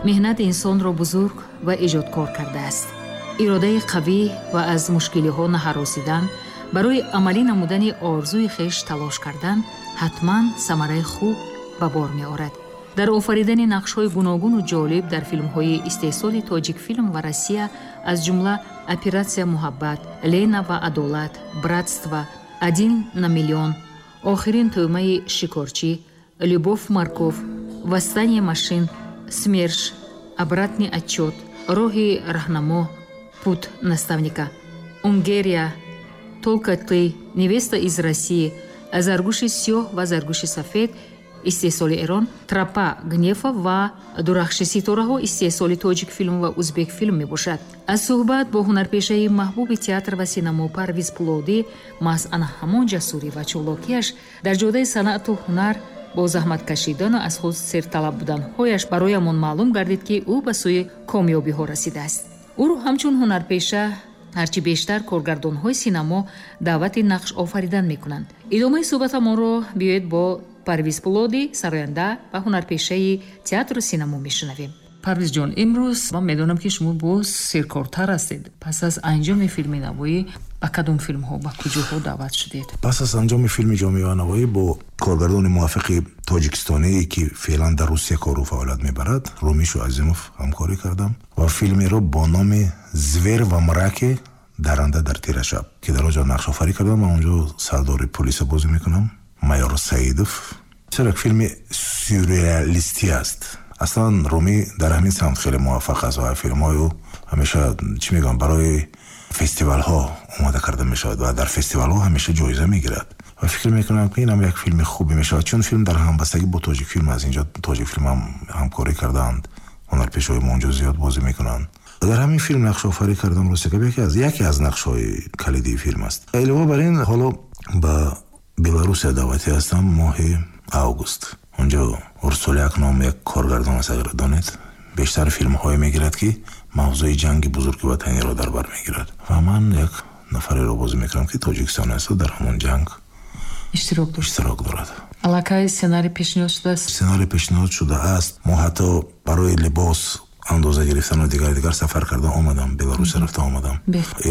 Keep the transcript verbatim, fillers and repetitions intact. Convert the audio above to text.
меҳнат инсонро бузург ва эҷодкор кардааст. иродаи қавӣ ва аз мушкилиҳо наҳаросидан, барои амалӣ намудани орзуи хеш талош кардан ҳатман самараи хуб ба бор меорад. дар офаридани нақшҳои гуногуну ҷолиб дар филмҳои истеҳсоли тоҷикфилм ва Россия аз ҷумла «Операция муҳаббат», «Лена ва адолат», «Братство», «Один на миллион», «Охирин тӯъмаи шикорчӣ», «Любовь морков», «Восстание машин», «СМЕРШ», «Обратный отчет», «Роҳи раҳнамо», «Путь наставника», «Унгерия», «Только ты», «Невеста из России», «Заргуши сиёҳ ва заргуши сафед», истеҳсоли Эрон, «Тропа гнева» ва «Дурахши ситораҳо» истеҳсоли тоҷик филм ва узбек филм мебошад. Аз суҳбат бо ҳунарпешаи маҳбуби театр ва синамо Парвиз Пулодӣ маҳз ана ҳамон ҷасурӣ ва чолокияш дар ҷодаи санъату ҳунар бо заҳмат кашидану аз худ серталаб буданҳояш бароямон маълум гардид, ки ӯ ба сӯи комёбиҳо расидааст. ӯро ҳамчун ҳунарпеша ҳарчи бештар коргардонҳои синамо даъвати нақш офаридан мекунанд. идомаи суҳбатамонро биёед бо Парвиз Пулодӣ, сароянда ва ҳунарпешаи театру синамо мешунавем. Парвиз ҷон, имрӯз ман медонам, ки шумо боз серкортар ҳастед. Пас аз анҷоми филми навоӣ ба кадом филмҳо, ба куҷоҳо даъват шудед? Пас аз анҷоми филми ҷомеъаи навоӣ бо коргардони муваффиқи тоҷикистоние, ки феълан дар Русия кору фаъолият мебарад, Румишу Азимов ҳамкорӣ кардам ва филмеро бо номи «Звер ва мраке. Даранда дар тира шаб», ки дар онҷо нақшофарӣ кардам. Ман онҷо сардори полиса бозӣ мекунам, майор Саидов. Бисёр филми сюрреалистӣ аст. Аслан Руми дар ҳамин самт хеле муваффақ аст ва филмҳои ҳамеша чӣ мегӯям барои фестивалҳо омода карда мешавад ва дар фестивалҳо ҳамеша ҷоиза мегирад. ва фикр мекунам ки инам як филми хубе мешавад, чун филм дар ҳамбастагӣ бо тоҷик филм аст. Инҷо тоҷик филм ҳам ҳамкорӣ кардаанд, ҳунарпешҳои мо онҷо зиёд бозӣ мекунанд. дар ҳамин филм нақшофарӣ кардам. Рустакаб яке аз яке аз нақшҳои калидии филм аст. илова бар ин, ҳоло ба Беларусия даъватӣ ҳастам моҳи август. онҷо Урсуляк ном як коргардон аст, агар донед. бештар филмҳое мегирад ки мавзӯи ҷанги бузурги ватаниро дар бар мегирад ва ман як нафареро бозӣ мекунам ки тоҷикистон аст дар ҳамон ҷанг иштирок иштирок дорад. аллакай сценарий пешниҳод шудааст? Сценарий пешниҳод шудааст. мо ҳатто барои либос андоза гирифтану дигар дигар сафар карда омадам, Беларус рафта омадам.